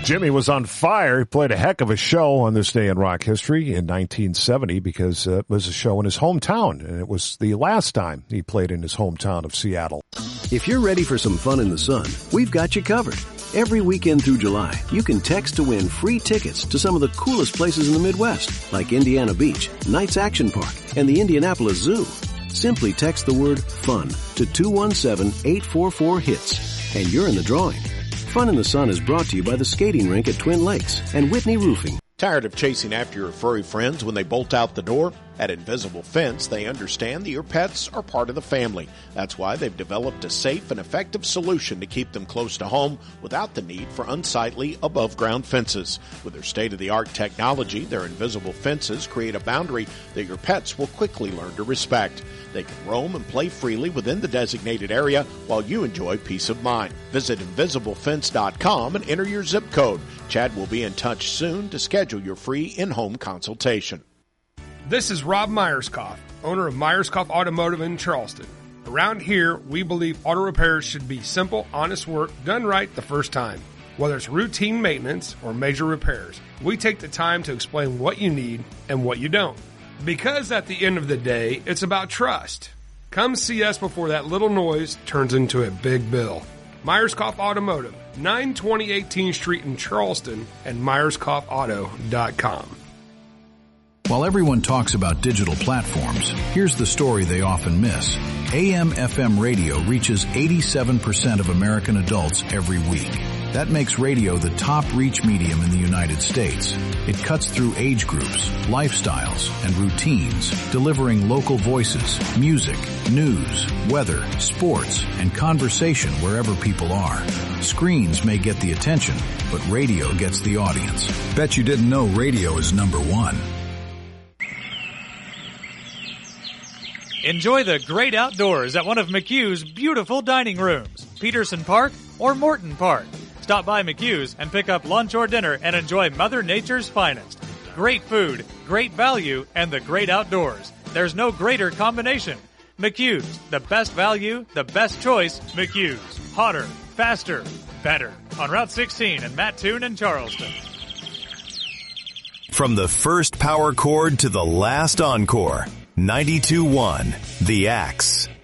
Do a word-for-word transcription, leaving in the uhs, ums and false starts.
Jimmy was on fire. He played a heck of a show on this day in rock history in nineteen seventy because uh, it was a show in his hometown, and it was the last time he played in his hometown of Seattle. If you're ready for some fun in the sun, we've got you covered. Every weekend through July, you can text to win free tickets to some of the coolest places in the Midwest, like Indiana Beach, Knights Action Park, and the Indianapolis Zoo. Simply text the word FUN to two one seven, eight four four, HITS, and you're in the drawing. Fun in the Sun is brought to you by the skating rink at Twin Lakes and Whitney Roofing. Tired of chasing after your furry friends when they bolt out the door? At Invisible Fence, they understand that your pets are part of the family. That's why they've developed a safe and effective solution to keep them close to home without the need for unsightly above-ground fences. With their state-of-the-art technology, their invisible fences create a boundary that your pets will quickly learn to respect. They can roam and play freely within the designated area while you enjoy peace of mind. Visit invisible fence dot com and enter your zip code. Chad will be in touch soon to schedule your free in-home consultation. This is Rob Myerscough, owner of Myerscough Automotive in Charleston. Around here, we believe auto repairs should be simple, honest work done right the first time. Whether it's routine maintenance or major repairs, we take the time to explain what you need and what you don't. Because at the end of the day, it's about trust. Come see us before that little noise turns into a big bill. Myerscough Automotive, nine twenty eighteenth Street in Charleston, and myerscough auto dot com. While everyone talks about digital platforms, here's the story they often miss. A M F M radio reaches eighty-seven percent of American adults every week. That makes radio the top reach medium in the United States. It cuts through age groups, lifestyles, and routines, delivering local voices, music, news, weather, sports, and conversation wherever people are. Screens may get the attention, but radio gets the audience. Bet you didn't know radio is number one. Enjoy the great outdoors at one of McHugh's beautiful dining rooms, Peterson Park or Morton Park. Stop by McHugh's and pick up lunch or dinner and enjoy Mother Nature's finest. Great food, great value, and the great outdoors. There's no greater combination. McHugh's, the best value, the best choice, McHugh's. Hotter, faster, better. On Route sixteen in Mattoon and Charleston. From the first power chord to the last encore, ninety-two point one, The Axe.